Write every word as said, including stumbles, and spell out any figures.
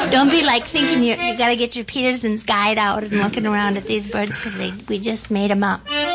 Don't be like thinking you you got to get your Peterson's guide out and looking around at these birds because they we just made them up.